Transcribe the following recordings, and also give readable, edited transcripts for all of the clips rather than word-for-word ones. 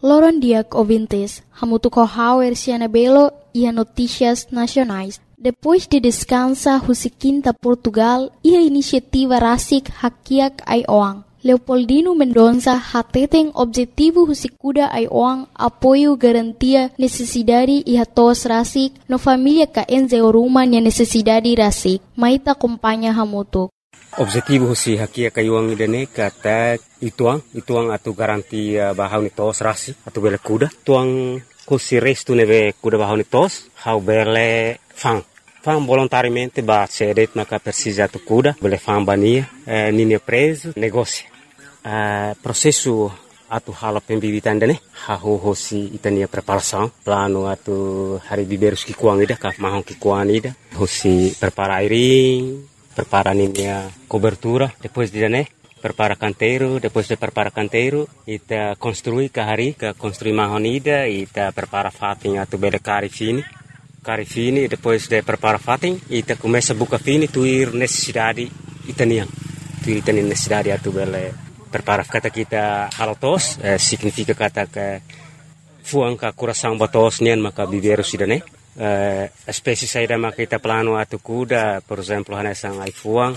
Loron Diak ouvintes, hamutuco hauer Belo e a notícias nacionais. Depois de descansa Husiquinta Portugal e a iniciativa Rasik Hakiak Aioang. Leopoldino Mendonça hateten objetivo Husikuda Aioang apoio garantia necessidade e hatos Rasik no família ka enzeoruma nia necessidade Rasik. Maita acompanha hamutuk. Objetivo husi hakia kayuang idane kata ituang atau garantia bahau ni tos rasi atau bele kuda tuang husi restu neve kuda bahau ni tos hau bele fang volontariamente ba cedet maka persija tu kuda bele fang bania nini preso negócio processo atau hala pembibitan dane hau husi itania preparação plano atau hari biberus ki kuang ida ka mahong ki kuang ida husi prepara airing prepara a cobertura, depois de prepara canteiro, depois de prepara canteiro, ita construi kahari, construi mahonida, ita prepara fating atau bele cari fini, depois de prepara fating, ita começa buka fini, tuir necessidade itaniang, tuir itani necessidade atau bele prepara kata kita halatos, significa kata ke fuang ka coração batos nian maka biberu sidane. Espécie saída makita plano atu kuda, por exemplo, hanesang ai fuang,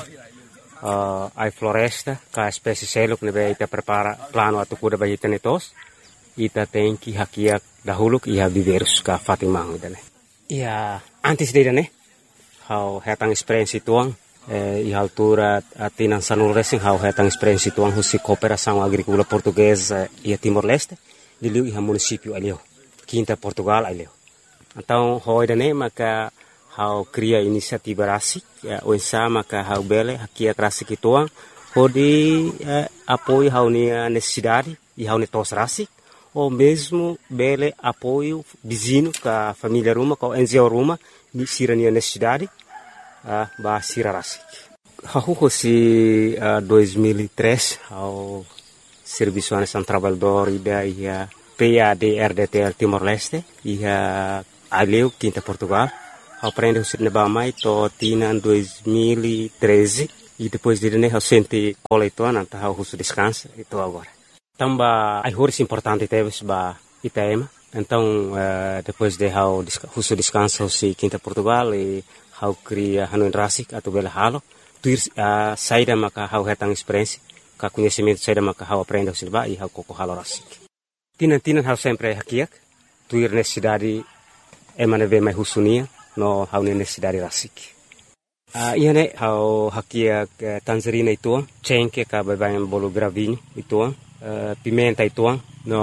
ai floresta, ka espécie seluk nebe ita prepara plano atu kuda bagi tenetos, ita tenki hakiak dahuluk iha biberus ka fatimang dane. Ia antes de dane, hau hetang experiência tuang, iha altura atinan sanul racing hau hetang experiência tuang husi cooperação agrícola portuguesa ia Timor-Leste, diliu iha município alio, Quinta Portugal alio. Então, hoje maka hau cria inisiativa rasik, onsa maka hau bele hakia rasik ituang, hodi apoio hau nia necessidade e hau netos rasik, ou mesmo bele apoio vizinho ka família ruma, ka NGO ruma, ni sira nia necessidade, ba sira rasik. Hau hosi 2003 hau serviço nacional trabalhador ida ia PAD-RDTL Timor-Leste, ia aleu Quinta Portugal, aprende o cinema mais to tina 2013 e depois de né sente coleitona tá o russo descansa e tô agora. Tamba ai horas importante teve ba Itaema, então depois de o russo descansa o Quinta Portugal e hau cria Hanoi Rasik atau bela halo, tuir saída maka hau hetang experiência, ka conhecimento saída maka hau aprende o cinema e hau koko halo Rasik. Tinan hau sempre hakiak, tuir necessidade emane ve mai husunia no hau necessidade rasik. Iane hau hakiak tangerina ituang, cengke ka babayan bolo gravinho ituang, pimenta ituang,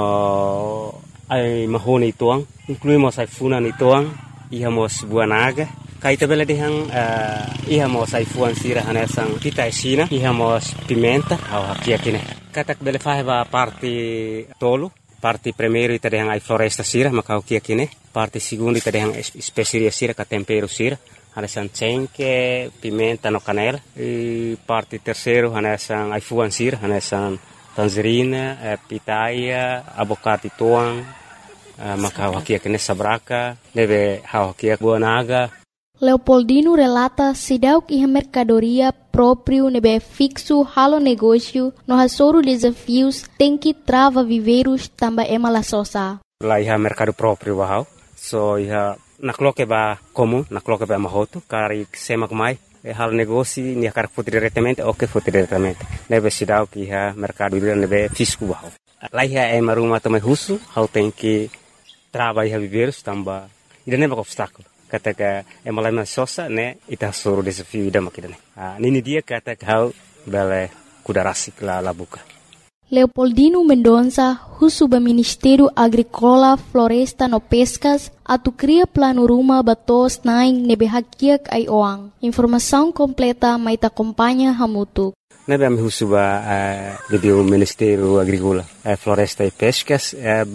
no ai mahone ituang, incluímos ai funan ituang, ihamos buanaga, kaita bela dehang ihamos ai fuan sira hanesang kita esina, ihamos pimenta hau hakiak ine. Katak bele faheba parte tolo, parte primeiro ita dehang ai floresta sira maka o kia kine, parte segundo ita dehang especiaria sira ka tempero sira, hanesan cengke, pimenta no canela, e parte terceiro hanesan ai fuan sira, hanesan tangerina, pitaya, abocate tuang, maka o kia kine sabraka, deve o kia buanaga. Leopoldino relata sidauk iha mercadoria próprio nebe fixo halo negócio no hasoro desafios tem que trava viveiros tamba emala sosa. Lá iha mercado próprio bahau, so iha nakloke ba comum, nakloke ba mahoto, kari semak mai halo negócio nia kar foto diretamente, foto diretamente. Nebe sidauk iha mercado nebe fisco bahau. Lá iha emaruma também russo, hau tem que trava iha viveiros tamba ida nebe obstáculo. Kata ka emalai sosa ne ita suru desafio ida makidane. Nini dia kata hau bele kuda rasik la buka. Leopoldino Mendonça, husuba Ministério Agrícola, Floresta no Pescas, atu cria plano ruma batos naing nebe hakiak Aioang. Informação completa maita acompanha hamutu. Nebe ami husuba do Ministério Agrícola, Floresta e Pescas,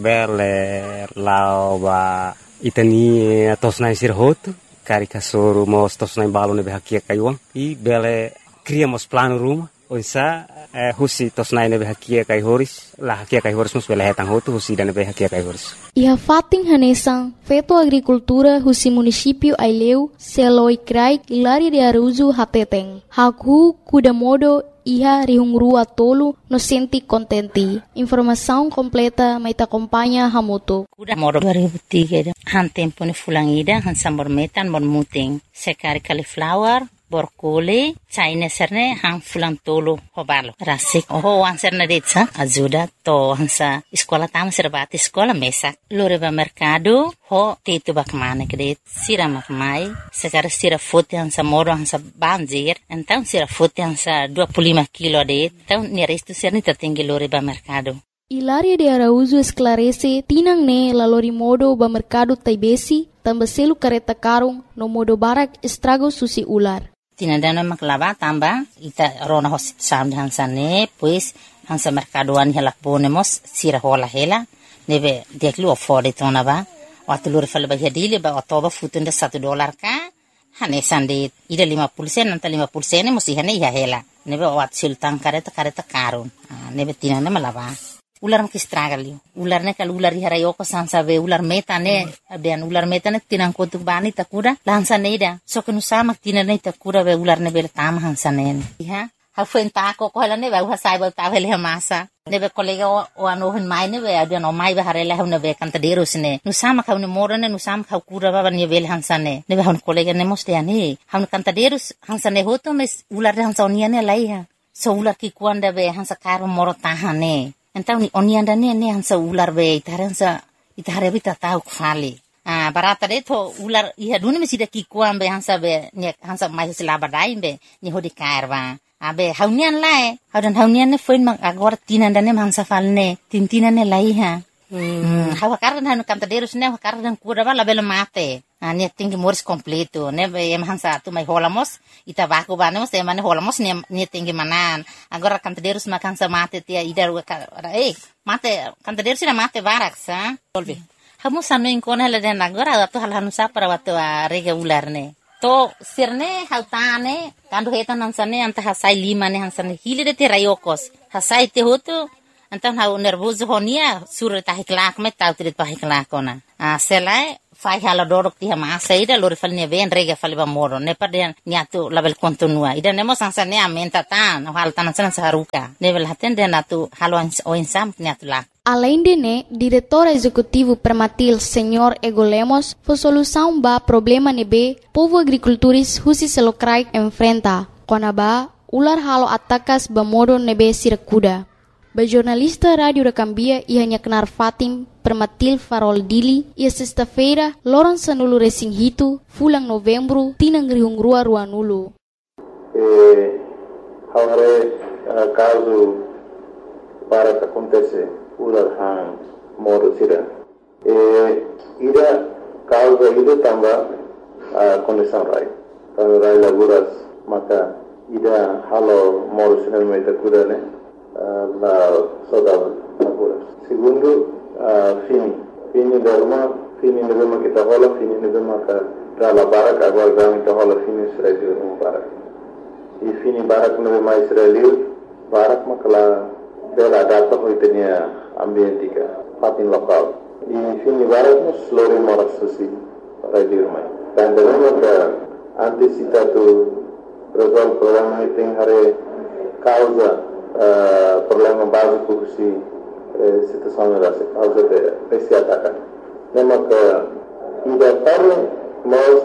bele lauba itani tosnai sirhoto, cari kasoro mos tosnai balo nebe hakia kayuang, e bele criamos plano ruma, Onsa husi tosnai nebe hakia kai horis la hakia kai horis mus bela hetang hotu husi dan nebe hakia kai horis. Iha fating hanesang feto agricultura husi município Aileu seloi krai Hilaria de Araújo hateteng. Haku kuda modo iha rihungrua tolu no senti contenti. Informação completa mai acompanha Hamuto. Kuda modo 2003 han tempo ni fulangida han sambor metan mon muting sekari cauliflower borkole China serne hang fulang tolo hobalo rasik oho wan serne detsa ajuda to hansa sekolah tama serbati sekolah mesak loreba mercado ho tetu bakmane kredit sira makmai sekarang sira foto hansa moro hansa banjir então sira foto hansa 25 kilo det então ni resto serni tertinggi loreba mercado. Hilaria de Araújo esclarece tinang ne lalori modo ba mercado taibesi tambah selu kareta karung no modo barak estrago susi ular. Tinadana maklaba tamba ita rona hosit sam hansane pues hansa mercadoan hela ponemos sira hola hela nebe deklu afford tona ba watulur fal ba hedile ba otoba futunda $1 ka hane sande ida 50% nanta 50% musi hane ya hela nebe wat sultan kareta karun nebe tinana malaba ular makistragali ular ne kal ular hara yoko sansa be ular meta ne abian ular meta ne tinang kotuk bani takura lansa neida so kenu sama tinane takura be ular ne bel tam hansa ne ha ha fen ta ko hala ne ba ha sai ba ta hele masa ne be kolega o ano hen mai ne be abian o mai be harela ne be kanta derus ne nu sama ka ne morane nu sama ka kura ba ne bel hansa ne be hon kolega ne moste ani han kanta derus hansa ne hoto mes ular hansa oniane lai ha so ular ki kuanda be hansa karo moro tahane. Então ni onianda ne hansa ular be itare bita tau khali barata de to ular iha duni mesida ki kuam be hansa be ne hansa mai sila badai be ni hodi kairwa abe haunian lae haunian ne foin mang agora tinanda ne hansa falne tintina ne lai ha hawa kardan hanu kanta derus ne kardan kura bala bela mate ne tingi moris completo ne be em hansa tu mai holamos ita baku banemos e mane holamos ne tingi manan agora kanta derus makan sa mate tia idar mate kanta derus na mate barak sa tolbe hamu sanu inkona le den agora tu hal hanu sa para watu rega ular ne to sirne hautane kandu hetan hansane anta hasai lima ne hansane hilide te rayokos hasai te hotu Então hau nervoso honia sura tahiklak me tau trit pahiklak ona. Selai fai hala dorok ti hama saida lori fal ne ven rega fal ba moro ne paden nyatu label kontinua. Ida nemo sansa ne amenta tan hal tan san saruka. Nevel haten de natu halo oinsam nyatu lak. Além de né, diretor executivo permatil Senhor Ego Lemos, foi solução ba problema nebe povo agricultores husi selokrai enfrenta. Konaba ular halo atakas ba modo nebe sirakuda. Ba jornalista Rádio da Cambia ia kenar Fatim Permatil Farol Dili ia sexta-feira loron sanulu resing hitu fulang novembro tinang rihungrua ruanulu. Haware caso para que acontece ular han modo sira. Ida causa ida tamba condição rai. Kalau rai laguras maka ida halo modo sira meta kuda ne. La saudade agora. Segundo, fini derma kita hola, fini derma ka dala barak agora gami kita hola fini Israel no barak. E fini barak no mais Israel barak makala bela data hoitenia ambientika fatin lokal. E fini barak no slore moras susi radio mai. Dan derma ka antisipatu resolve problema iting hare causa problema básico que situação era causa de esse ataque. Lembra que ainda para nós